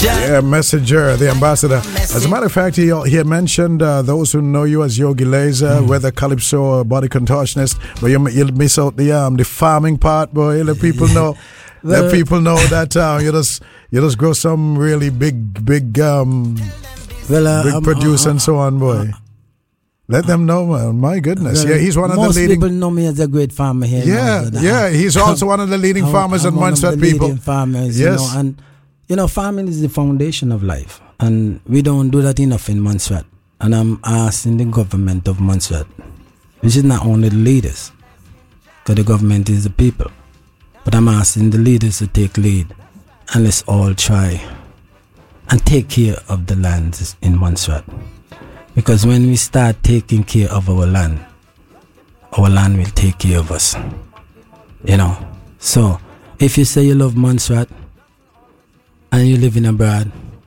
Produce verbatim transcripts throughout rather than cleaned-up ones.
Yeah, messenger, the ambassador. As a matter of fact, he, he had mentioned uh, those who know you as Yogi Laser, mm. whether calypso or body contortionist, but you, you'll miss out the um the farming part, boy. Let people know. Well, let people know that uh, you just you just grow some really big big um well, uh, big um, produce uh, and so on, boy. Uh, Let them know, man. My goodness. Well, yeah, he's one of the most leading. Most people know me as a great farmer here. Yeah, yeah. He's also one of the leading I'm, farmers I'm in Montserrat, people. Leading farmers, yes. You know, and you know, farming is the foundation of life, and we don't do that enough in Montserrat. And I'm asking the government of Montserrat, which is not only the leaders, because the government is the people, but I'm asking the leaders to take lead, and let's all try and take care of the lands in Montserrat. Because when we start taking care of our land, our land will take care of us. You know. So, if you say you love Montserrat and you live in abroad,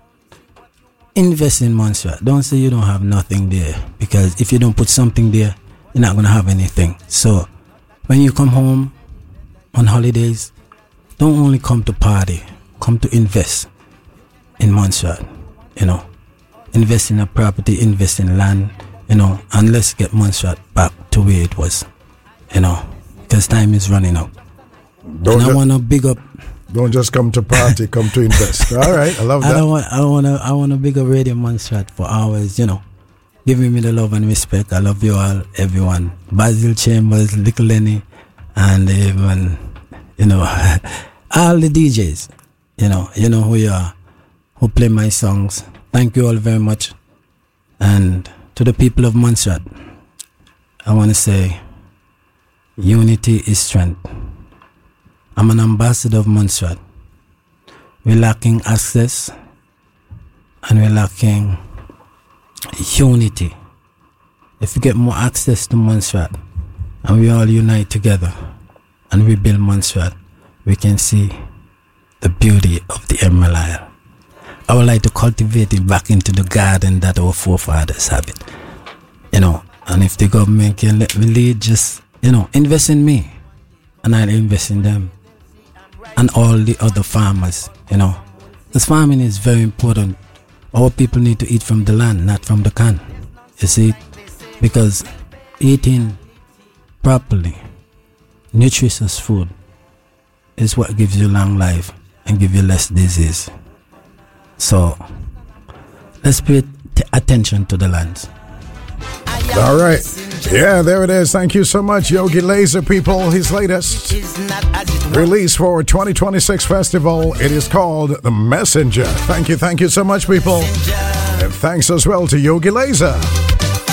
invest in Montserrat. Don't say you don't have nothing there. Because if you don't put something there, you're not going to have anything. So, when you come home on holidays, don't only come to party. Come to invest in Montserrat. You know. Invest in a property, invest in land, you know, and let's get Montserrat back to where it was, you know, because time is running out. Don't and I want to big up. Don't just come to party, come to invest. All right, I love that. I don't want. I want to. I want to big up Radio Montserrat for always, you know, giving me the love and respect. I love you all, everyone. Basil Chambers, Little Lenny, and even, you know, all the D Js. You know, you know who you are, who play my songs. Thank you all very much. And to the people of Montserrat, I want to say, unity is strength. I'm an ambassador of Montserrat. We're lacking access and we're lacking unity. If we get more access to Montserrat and we all unite together and we build Montserrat, we can see the beauty of the Emerald Isle. I would like to cultivate it back into the garden that our forefathers have it. You know, and if the government can let me lead, just, you know, invest in me. And I'll invest in them. And all the other farmers, you know. Because farming is very important. Our people need to eat from the land, not from the can. You see? Because eating properly, nutritious food is what gives you long life and give you less disease. So, let's pay t- attention to the lands. All right. Yeah, there it is. Thank you so much, Yogi Laser, people. His latest release for twenty twenty-six festival. It is called The Messenger. Thank you, thank you so much, people. And thanks as well to Yogi Laser.